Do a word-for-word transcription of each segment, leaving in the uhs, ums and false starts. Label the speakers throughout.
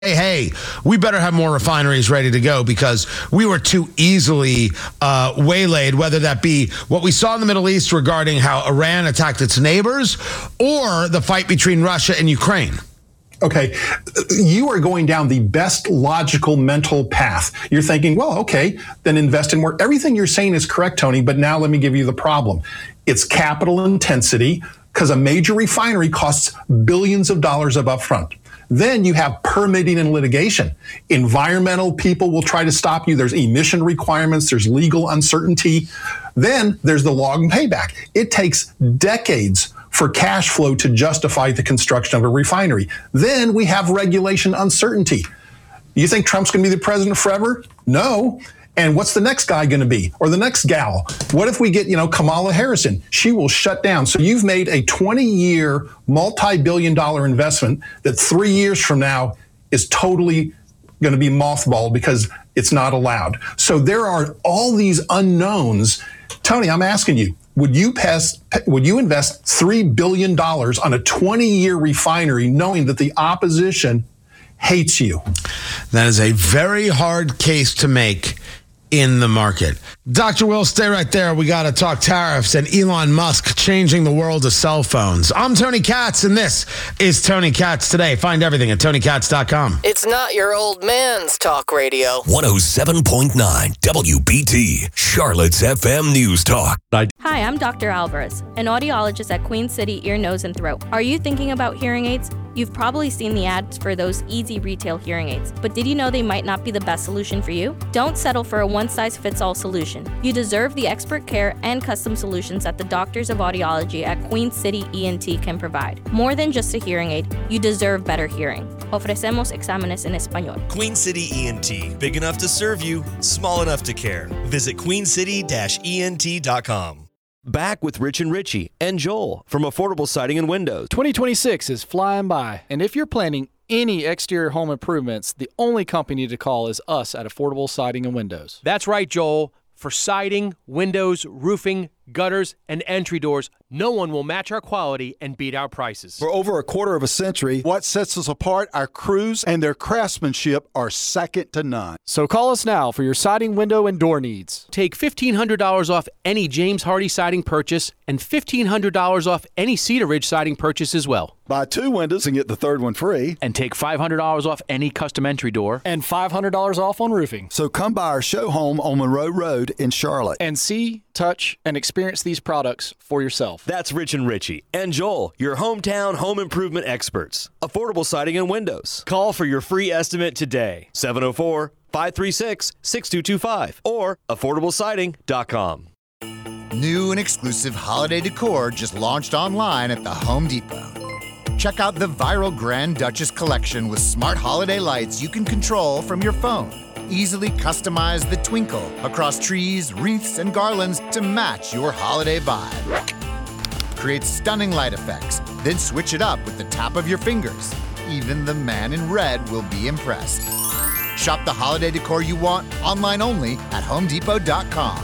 Speaker 1: Hey, hey, we better have more refineries ready to go because we were too easily uh, waylaid, whether that be what we saw in the Middle East regarding how Iran attacked its neighbors or the fight between Russia and Ukraine.
Speaker 2: Okay, you are going down the best logical mental path. You're thinking, well, okay, then invest in more. Everything you're saying is correct, Tony, but now let me give you the problem. It's capital intensity because a major refinery costs billions of dollars of upfront. Then you have permitting and litigation. Environmental people will try to stop you. There's emission requirements. There's legal uncertainty. Then there's the log and payback. It takes decades for cash flow to justify the construction of a refinery. Then we have regulation uncertainty. You think Trump's going to be the president forever? No. And what's the next guy going to be? Or the next gal? What if we get, you know, Kamala Harris? She will shut down. So you've made a twenty-year, multi-billion dollar investment that three years from now is totally going to be mothballed because it's not allowed. So there are all these unknowns. Tony, I'm asking you, would you pass, would you invest three billion dollars on a twenty-year refinery knowing that the opposition hates you?
Speaker 1: That is a very hard case to make in the market. Doctor Will, stay right there. We got to talk tariffs and Elon Musk changing the world of cell phones. I'm Tony Katz, and this is Tony Katz Today. Find everything at tony katz dot com.
Speaker 3: It's not your old man's talk radio.
Speaker 4: one oh seven point nine W B T, Charlotte's F M News Talk.
Speaker 5: Hi, I'm Doctor Alvarez, an audiologist at Queen City Ear, Nose, and Throat. Are you thinking about hearing aids? You've probably seen the ads for those easy retail hearing aids, but did you know they might not be the best solution for you? Don't settle for a one-size-fits-all solution. You deserve the expert care and custom solutions that the doctors of audiology at Queen City E N T can provide. More than just a hearing aid, you deserve better hearing. Ofrecemos exámenes en español.
Speaker 6: Queen City E N T, big enough to serve you, small enough to care. Visit queen city dash E N T dot com.
Speaker 7: Back with Rich and Richie and Joel from Affordable Siding and Windows.
Speaker 8: twenty twenty-six is flying by, and if you're planning any exterior home improvements, the only company to call is us at Affordable Siding and Windows.
Speaker 9: That's right, Joel. For siding, windows, roofing, gutters, and entry doors, no one will match our quality and beat our prices.
Speaker 10: For over a quarter of a century, what sets us apart, our crews and their craftsmanship, are second to none.
Speaker 8: So call us now for your siding, window, and door needs.
Speaker 9: Take fifteen hundred dollars off any James Hardy siding purchase and fifteen hundred dollars off any Cedar Ridge siding purchase as well.
Speaker 10: Buy two windows and get the third one free.
Speaker 9: And take five hundred dollars off any custom entry door.
Speaker 8: And five hundred dollars off on roofing.
Speaker 10: So come by our show home on Monroe Road in Charlotte.
Speaker 8: And see, touch, and experience these products for yourself.
Speaker 7: That's Rich and Richie and Joel, your hometown home improvement experts. Affordable Siding and Windows. Call for your free estimate today. seven oh four, five three six, six two two five or affordable siding dot com.
Speaker 11: New and exclusive holiday decor just launched online at the Home Depot. Check out the viral Grand Duchess collection with smart holiday lights you can control from your phone. Easily customize the twinkle across trees, wreaths, and garlands to match your holiday vibe. Create stunning light effects, then switch it up with the tap of your fingers. Even the man in red will be impressed. Shop the holiday decor you want online only at home depot dot com.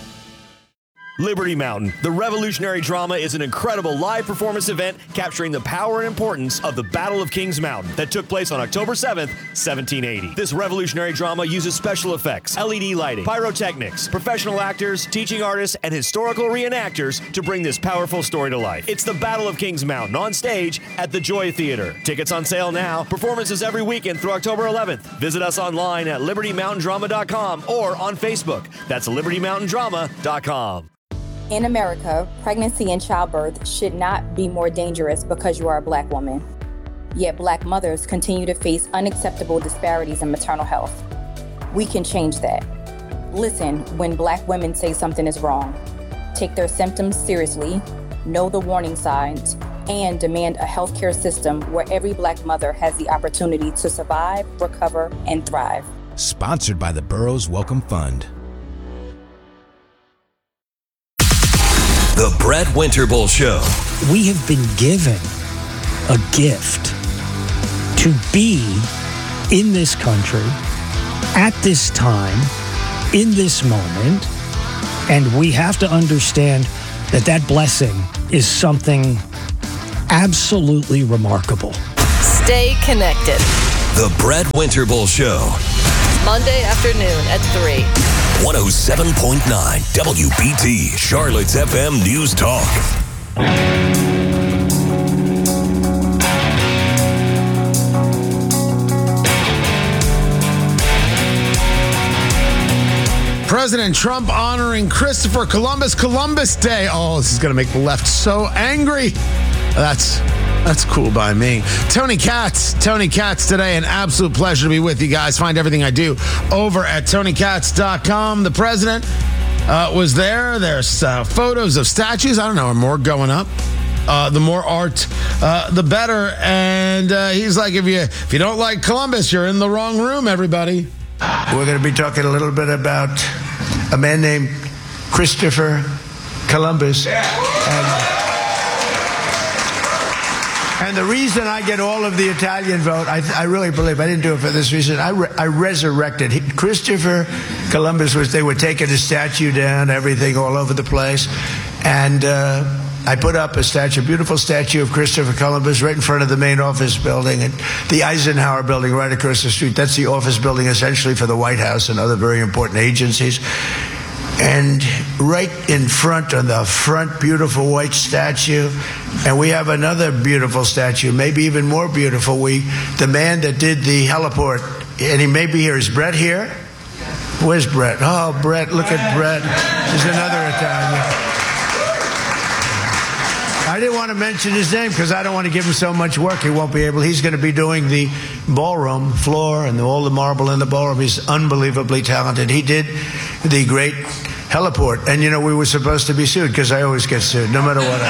Speaker 6: Liberty Mountain, the revolutionary drama, is an incredible live performance event capturing the power and importance of the Battle of Kings Mountain that took place on October seventh, seventeen eighty. This revolutionary drama uses special effects, L E D lighting, pyrotechnics, professional actors, teaching artists, and historical reenactors to bring this powerful story to life. It's the Battle of Kings Mountain on stage at the Joy Theater. Tickets on sale now. Performances every weekend through October eleventh. Visit us online at liberty mountain drama dot com or on Facebook. That's liberty mountain drama dot com.
Speaker 12: In America, pregnancy and childbirth should not be more dangerous because you are a Black woman. Yet Black mothers continue to face unacceptable disparities in maternal health. We can change that. Listen when Black women say something is wrong. Take their symptoms seriously, know the warning signs, and demand a healthcare system where every Black mother has the opportunity to survive, recover, and thrive.
Speaker 13: Sponsored by the Burroughs Welcome Fund.
Speaker 4: The Brett Winterble Show.
Speaker 14: We have been given a gift to be in this country at this time, in this moment, and we have to understand that that blessing is something absolutely remarkable.
Speaker 3: Stay connected.
Speaker 4: The Brett Winterble Show.
Speaker 3: Monday afternoon at three.
Speaker 4: one oh seven point nine W B T, Charlotte's F M News Talk.
Speaker 1: President Trump honoring Christopher Columbus, Columbus Day. Oh, this is going to make the left so angry. That's that's cool by me. Tony Katz, Tony Katz today. An absolute pleasure to be with you guys. Find everything I do over at tony katz dot com. The president uh, was there. There's uh, photos of statues. I don't know, more going up. Uh, the more art, uh, the better. And uh, he's like, if you if you don't like Columbus, you're in the wrong room, everybody.
Speaker 15: We're going to be talking a little bit about a man named Christopher Columbus. And, and the reason I get all of the Italian vote, I, I really believe, I didn't do it for this reason, I, re, I resurrected. He, Christopher Columbus was, they were taking a statue down, everything all over the place. And uh, I put up a statue, a beautiful statue of Christopher Columbus right in front of the main office building, and the Eisenhower building right across the street. That's the office building essentially for the White House and other very important agencies. And right in front, on the front, beautiful white statue. And we have another beautiful statue, maybe even more beautiful. We, the man that did the heliport, and he may be here. Is Brett here? Where's Brett? Oh, Brett, look at Brett. There's another Italian. I didn't want to mention his name because I don't want to give him so much work. He won't be able. He's going to be doing the ballroom floor and all the marble in the ballroom. He's unbelievably talented. He did the great heliport. And, you know, we were supposed to be sued because I always get sued, no matter what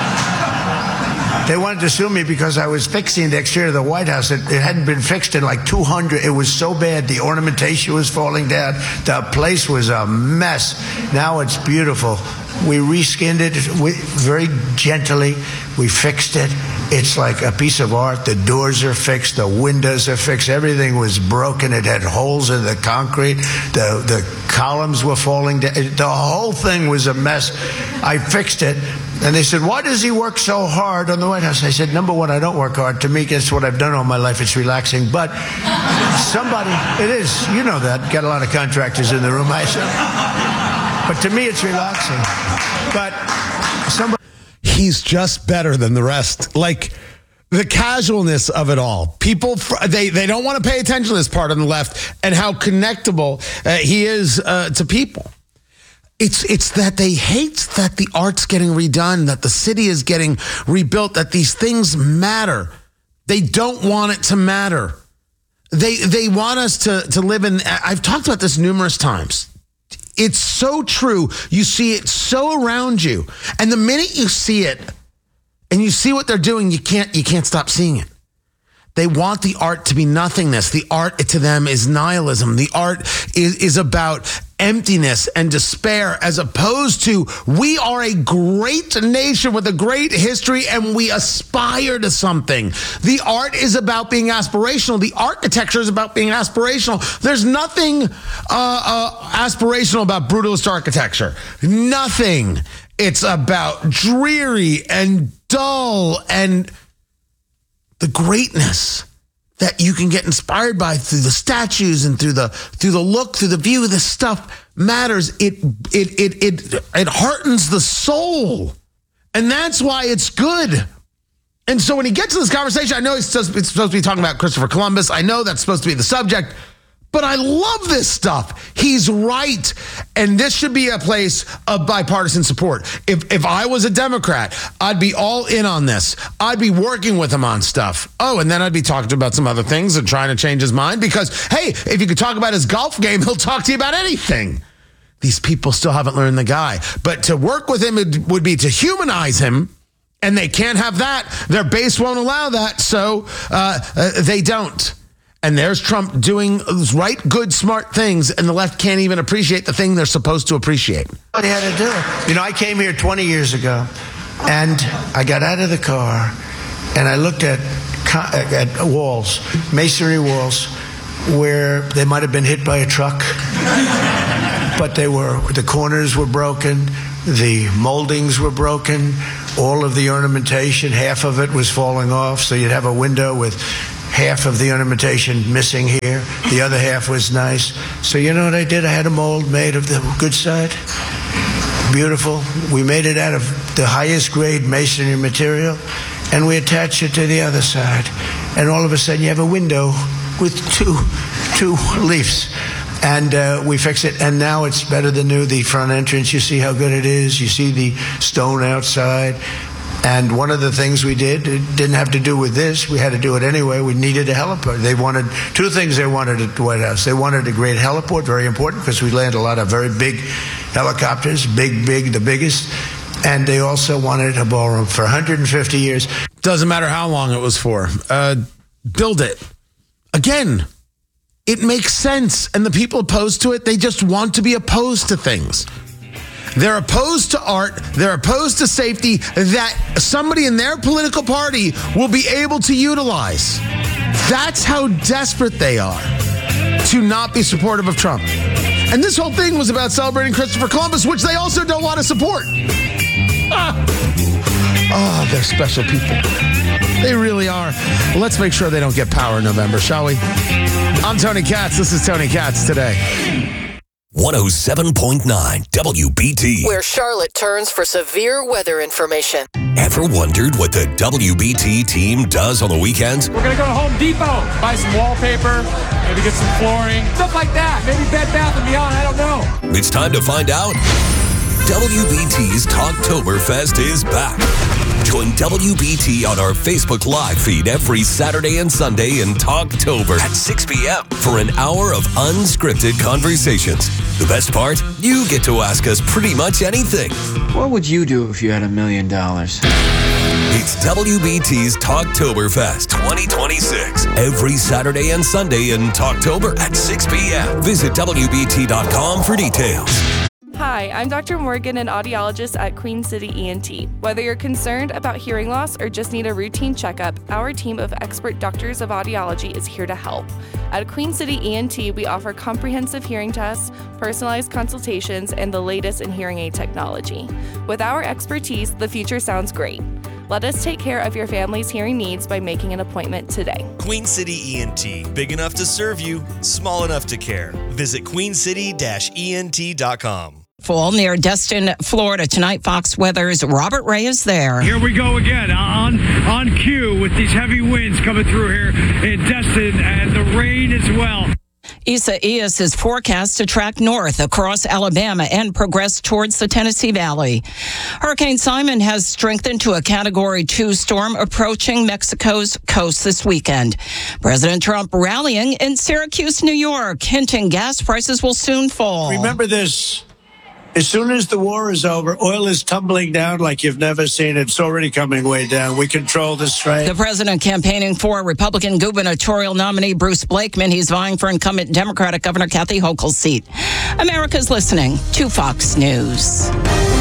Speaker 15: I do. They wanted to sue me because I was fixing the exterior of the White House. It, it hadn't been fixed in like two hundred. It was so bad. The ornamentation was falling down. The place was a mess. Now it's beautiful. We reskinned it we, very gently. We fixed it. It's like a piece of art. The doors are fixed. The windows are fixed. Everything was broken. It had holes in the concrete. The, the columns were falling down. The whole thing was a mess. I fixed it. And they said, why does he work so hard on the White House? I said, number one, I don't work hard. To me, it's what I've done all my life. It's relaxing. But somebody, it is. You know that. Got a lot of contractors in the room. I said. But to me, it's relaxing. But somebody...
Speaker 1: He's just better than the rest. Like, the casualness of it all. People, they, they don't want to pay attention to this part on the left and how connectable uh, he is uh, to people. It's it's that they hate that the art's getting redone, that the city is getting rebuilt, that these things matter. They don't want it to matter. They they want us to, to live in... I've talked about this numerous times. It's so true. You see it so around you. And the minute you see it and you see what they're doing, you can't you can't stop seeing it. They want the art to be nothingness. The art to them is nihilism. The art is, is about emptiness and despair, as opposed to we are a great nation with a great history and we aspire to something. The art is about being aspirational. The architecture is about being aspirational. There's nothing uh, uh, aspirational about brutalist architecture. Nothing. It's about dreary and dull and the greatness that you can get inspired by through the statues and through the through the look, through the view. This stuff matters. It it it it it heartens the soul, and that's why it's good. And so when he gets to this conversation, I know he's supposed, it's supposed to be talking about Christopher Columbus. I know that's supposed to be the subject, but I love this stuff. He's right. And this should be a place of bipartisan support. If if I was a Democrat, I'd be all in on this. I'd be working with him on stuff. Oh, and then I'd be talking about some other things and trying to change his mind because, hey, if you could talk about his golf game, he'll talk to you about anything. These people still haven't learned the guy. But to work with him would be to humanize him, and they can't have that. Their base won't allow that, so uh, uh, they don't. And there's Trump doing right, good, smart things, and the left can't even appreciate the thing they're supposed to appreciate.
Speaker 15: What he had to do. You know, I came here twenty years ago, and I got out of the car, and I looked at at walls, masonry walls, where they might have been hit by a truck, but they were, the corners were broken, the moldings were broken, all of the ornamentation, half of it was falling off, so you'd have a window with half of the ornamentation missing here. The other half was nice. So you know what I did? I had a mold made of the good side. Beautiful. We made it out of the highest grade masonry material, and we attached it to the other side. And all of a sudden, you have a window with two, two leaves. And uh, we fix it, and now it's better than new. The front entrance, you see how good it is. You see the stone outside. And one of the things we did, it didn't have to do with this. We had to do it anyway. We needed a heliport. They wanted two things they wanted at the White House. They wanted a great heliport, very important, because we land a lot of very big helicopters, big, big, the biggest. And they also wanted a ballroom for one hundred fifty years.
Speaker 1: Doesn't matter how long it was for. Uh, build it. Again, it makes sense. And the people opposed to it, they just want to be opposed to things. They're opposed to art. They're opposed to safety that somebody in their political party will be able to utilize. That's how desperate they are to not be supportive of Trump. And this whole thing was about celebrating Christopher Columbus, which they also don't want to support. Ah. Oh, they're special people. They really are. Well, let's make sure they don't get power in November, shall we? I'm Tony Katz. This is Tony Katz Today.
Speaker 4: one oh seven point nine W B T.
Speaker 3: Where Charlotte turns for severe weather information.
Speaker 4: Ever wondered what the W B T team does on the weekends?
Speaker 16: We're going to go to Home Depot, buy some wallpaper, maybe get some flooring, stuff like that. Maybe Bed Bath and Beyond, I don't know.
Speaker 4: It's time to find out. W B T's Talktoberfest is back. Join W B T on our Facebook Live feed every Saturday and Sunday in Talktober at six p.m. for an hour of unscripted conversations. The best part? You get to ask us pretty much anything.
Speaker 17: What would you do if you had a million dollars?
Speaker 4: It's W B T's Talktoberfest twenty twenty-six. Every Saturday and Sunday in Talktober at six p.m. Visit W B T dot com for details.
Speaker 18: Hi, I'm Doctor Morgan, an audiologist at Queen City E N T. Whether you're concerned about hearing loss or just need a routine checkup, our team of expert doctors of audiology is here to help. At Queen City E N T, we offer comprehensive hearing tests, personalized consultations, and the latest in hearing aid technology. With our expertise, the future sounds great. Let us take care of your family's hearing needs by making an appointment today.
Speaker 6: Queen City E N T. Big enough to serve you, small enough to care. Visit queen city dash E N T dot com.
Speaker 19: Fall near Destin, Florida. Tonight, Fox Weather's Robert Ray is there.
Speaker 20: Here we go again on on cue with these heavy winds coming through here in Destin and the rain as well.
Speaker 19: Isaias is forecast to track north across Alabama and progress towards the Tennessee Valley. Hurricane Simon has strengthened to a Category two storm approaching Mexico's coast this weekend. President Trump rallying in Syracuse, New York, hinting gas prices will soon fall.
Speaker 15: Remember this. As soon as the war is over, oil is tumbling down like you've never seen it. It's already coming way down. We control the trade.
Speaker 19: The president campaigning for Republican gubernatorial nominee Bruce Blakeman. He's vying for incumbent Democratic Governor Kathy Hochul's seat. America's listening to Fox News.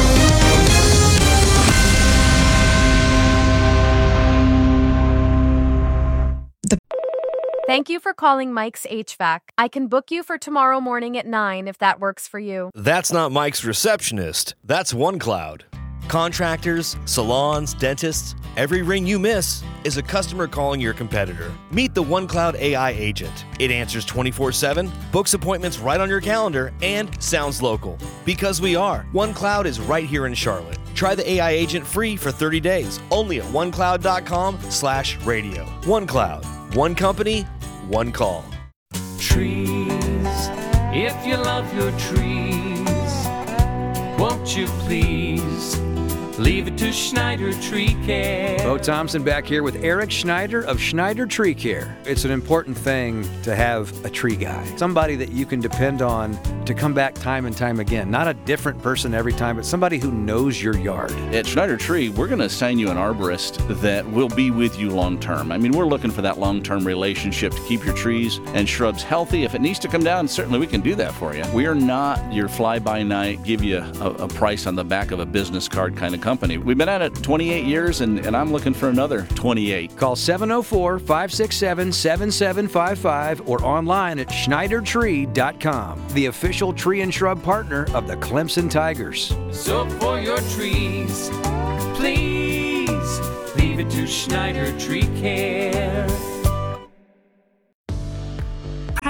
Speaker 21: Thank you for calling Mike's H V A C. I can book you for tomorrow morning at nine if that works for you.
Speaker 6: That's not Mike's receptionist. That's OneCloud. Contractors, salons, dentists, every ring you miss is a customer calling your competitor. Meet the OneCloud A I agent. It answers twenty-four seven, books appointments right on your calendar, and sounds local. Because we are. OneCloud is right here in Charlotte. Try the A I agent free for thirty days, only at onecloud dot com slash radio. OneCloud. One company, one call.
Speaker 22: Trees, if you love your trees, won't you please leave it to Schneider Tree Care?
Speaker 23: Bo Thompson back here with Eric Schneider of Schneider Tree Care. It's an important thing to have a tree guy, somebody that you can depend on to come back time and time again. Not a different person every time, but somebody who knows your yard.
Speaker 24: At Schneider Tree, we're going to assign you an arborist that will be with you long term. I mean, we're looking for that long-term relationship to keep your trees and shrubs healthy. If it needs to come down, certainly we can do that for you. We are not your fly-by-night, give you a, a price on the back of a business card kind of company. We've been at it twenty-eight years, and, and I'm looking for another twenty-eight.
Speaker 23: Call seven oh four, five six seven, seven seven five five or online at schneider tree dot com, the official tree and shrub partner of the Clemson Tigers.
Speaker 22: So for your trees, please leave it to Schneider Tree Care.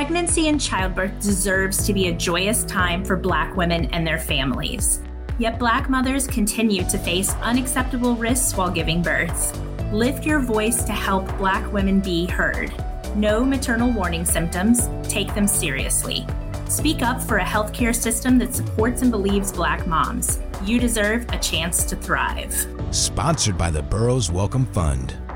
Speaker 2: Pregnancy and childbirth deserves to be a joyous time for Black women and their families. Yet Black mothers continue to face unacceptable risks while giving birth. Lift your voice to help Black women be heard. Know maternal warning symptoms, take them seriously. Speak up for a healthcare system that supports and believes Black moms. You deserve a chance to thrive.
Speaker 13: Sponsored by the Burroughs Welcome Fund.